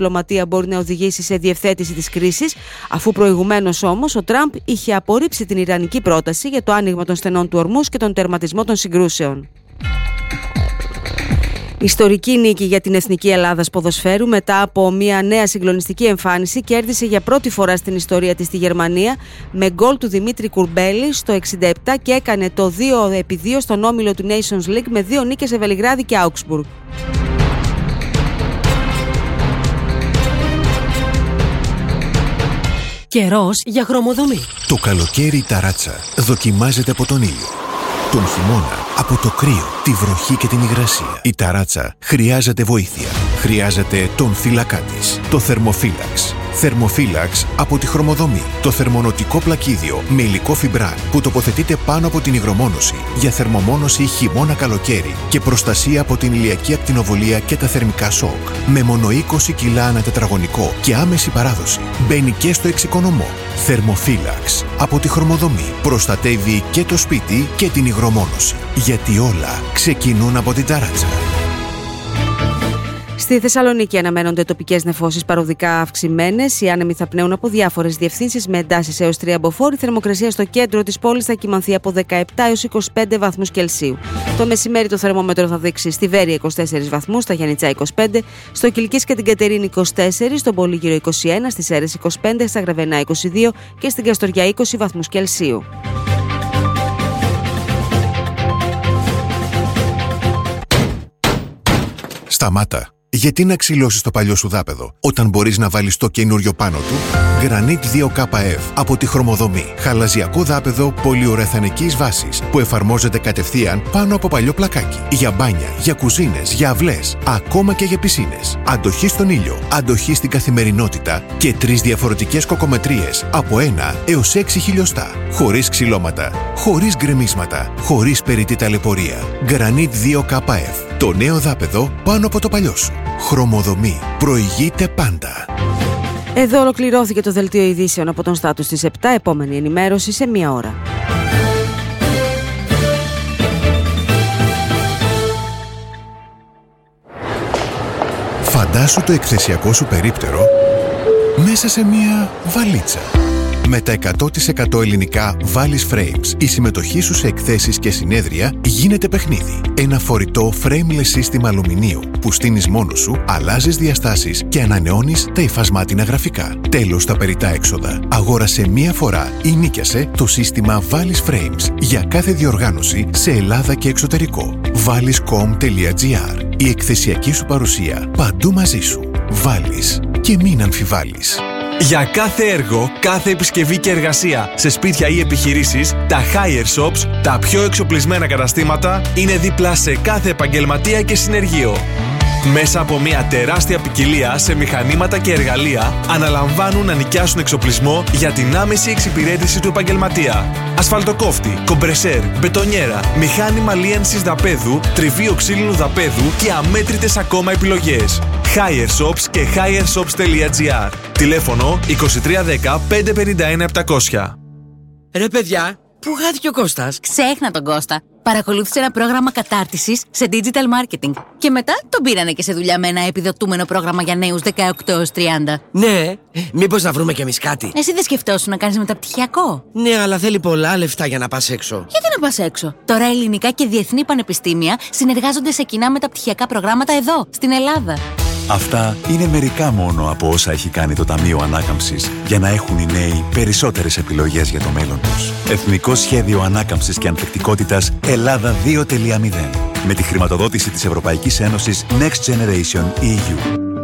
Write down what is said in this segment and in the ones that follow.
διπλωματία μπορεί να οδηγήσει σε διευθέτηση της κρίσης, αφού προηγουμένως όμως ο Τραμπ είχε απορρίψει την ιρανική πρόταση για το άνοιγμα των στενών του Ορμούζ και τον τερματισμό των συγκρούσεων. Ιστορική νίκη για την Εθνική Ελλάδα ποδοσφαίρου μετά από μια νέα συγκλονιστική εμφάνιση. Κέρδισε για πρώτη φορά στην ιστορία της τη Γερμανία με γκολ του Δημήτρη Κουρμπέλη στο 67 και έκανε το 2-2 στον όμιλο του Nations League με 2 νίκες σε Βελιγράδι και Augsburg. Καιρός για χρωμοδομή. Το καλοκαίρι η ταράτσα δοκιμάζεται από τον ήλιο. Τον χειμώνα από το κρύο, τη βροχή και την υγρασία. Η ταράτσα χρειάζεται βοήθεια. Χρειάζεται τον θύλακά της, το θερμοφύλαξ. Θερμοφύλαξ από τη χρωμοδομή. Το θερμονοτικό πλακίδιο με υλικό φιμπράν που τοποθετείται πάνω από την υγρομόνωση για θερμομόνωση χειμώνα-καλοκαίρι και προστασία από την ηλιακή ακτινοβολία και τα θερμικά σοκ. Με μόνο 20 κιλά ανά τετραγωνικό και άμεση παράδοση. Μπαίνει και στο εξοικονομό. Θερμοφύλαξ από τη χρωμοδομή. Προστατεύει και το σπίτι και την υγρομόνωση. Γιατί όλα ξεκινούν από την ταράτσα. Στη Θεσσαλονίκη αναμένονται τοπικές νεφώσεις παροδικά αυξημένες. Οι άνεμοι θα πνέουν από διάφορες διευθύνσεις με εντάσεις έως 3 μποφόρ. Η θερμοκρασία στο κέντρο της πόλης θα κυμανθεί από 17 έως 25 βαθμούς Κελσίου. Το μεσημέρι το θερμόμετρο θα δείξει στη Βέρεια 24 βαθμούς, στα Γιαννιτσά 25, στο Κιλκής και την Κατερίνη 24, στον Πολύγυρο 21, στις Σέρρες 25, στα Γραβενά 22 και στην Καστοριά 20 βαθμούς Κελσίου. Σταμάτα. Γιατί να ξυλώσεις το παλιό σου δάπεδο, όταν μπορείς να βάλεις το καινούριο πάνω του? Granit 2KF από τη χρωμοδομή. Χαλαζιακό δάπεδο πολυουρεθανικής βάσης που εφαρμόζεται κατευθείαν πάνω από παλιό πλακάκι. Για μπάνια, για κουζίνες, για αυλές, ακόμα και για πισίνες. Αντοχή στον ήλιο, αντοχή στην καθημερινότητα και 3 διαφορετικές κοκομετρίες από 1 έως 6 χιλιοστά. Χωρίς ξυλώματα, χωρίς γκρεμίσματα, χωρίς περιττή ταλαιπωρία. Granit 2KF. Το νέο δάπεδο πάνω από το παλιό σου. Χρωμοδομή. Προηγείται πάντα. Εδώ ολοκληρώθηκε το δελτίο ειδήσεων από τον Στάτους της 7. Επόμενη ενημέρωση σε 1 ώρα. Φαντάσου το εκθεσιακό σου περίπτερο μέσα σε μια βαλίτσα. Με τα 100% ελληνικά Valis Frames, η συμμετοχή σου σε εκθέσεις και συνέδρια γίνεται παιχνίδι. Ένα φορητό frameless σύστημα αλουμινίου που στείνεις μόνος σου, αλλάζεις διαστάσεις και ανανεώνεις τα υφασμάτινα γραφικά. Τέλος τα περιττά έξοδα. Αγόρασε μία φορά ή νίκιασε το σύστημα Valis Frames για κάθε διοργάνωση σε Ελλάδα και εξωτερικό. Valis.com.gr. Η εκθεσιακή σου παρουσία παντού μαζί σου. Valis. Και μην αμφιβάλλεις. Για κάθε έργο, κάθε επισκευή και εργασία σε σπίτια ή επιχειρήσεις, τα Hire Shops, τα πιο εξοπλισμένα καταστήματα, είναι δίπλα σε κάθε επαγγελματία και συνεργείο. Μέσα από μια τεράστια ποικιλία σε μηχανήματα και εργαλεία, αναλαμβάνουν να νοικιάσουν εξοπλισμό για την άμεση εξυπηρέτηση του επαγγελματία. Ασφαλτοκόφτη, κομπρεσέρ, μπετονιέρα, μηχάνημα λίανσης δαπέδου, τριβείο ξύλινου δαπέδου και αμέτρητες ακόμα επιλογές. Hire Shops και hireshops.gr. Τηλέφωνο 2310 551 700. Ρε παιδιά, πού χάθηκε ο Κώστας? Ξέχνα τον Κώστα. Παρακολούθησε ένα πρόγραμμα κατάρτισης σε digital marketing. Και μετά τον πήρανε και σε δουλειά με ένα επιδοτούμενο πρόγραμμα για νέους 18 έως 30. Ναι, μήπως να βρούμε κι εμείς κάτι? Εσύ δεν σκεφτόσουν να κάνεις μεταπτυχιακό? Ναι, αλλά θέλει πολλά λεφτά για να πας έξω. Γιατί να πας έξω? Τώρα ελληνικά και διεθνή πανεπιστήμια συνεργάζονται σε κοινά μεταπτυχιακά προγράμματα εδώ, στην Ελλάδα. Αυτά είναι μερικά μόνο από όσα έχει κάνει το Ταμείο Ανάκαμψης για να έχουν οι νέοι περισσότερες επιλογές για το μέλλον τους. Εθνικό Σχέδιο Ανάκαμψης και Ανθεκτικότητας Ελλάδα 2.0. Με τη χρηματοδότηση της Ευρωπαϊκής Ένωσης Next Generation EU.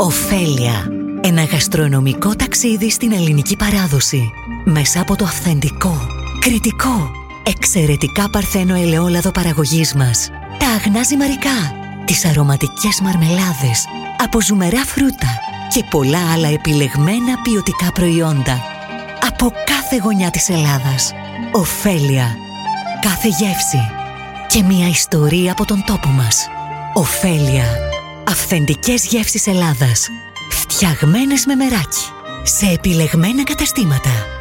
Ωφέλια. Ένα γαστρονομικό ταξίδι στην ελληνική παράδοση. Μέσα από το αυθεντικό, κριτικό, εξαιρετικά παρθένο ελαιόλαδο παραγωγής μας. Τα αγνά ζυμαρικά, τις αρωματικές μαρμελάδες, από ζουμερά φρούτα και πολλά άλλα επιλεγμένα ποιοτικά προϊόντα. Από κάθε γωνιά της Ελλάδας. Ωφέλια. Κάθε γεύση. Και μια ιστορία από τον τόπο μας. Ωφέλια. Αυθεντικές γεύσεις Ελλάδας. Φτιαγμένες με μεράκι. Σε επιλεγμένα καταστήματα.